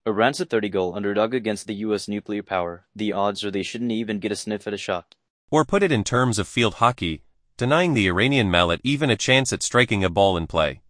Iran's a 30-goal underdog against the U.S. nuclear power. The odds are they shouldn't even get a sniff at a shot. Or put it in terms of field hockey, denying the Iranian mallet even a chance at striking a ball in play.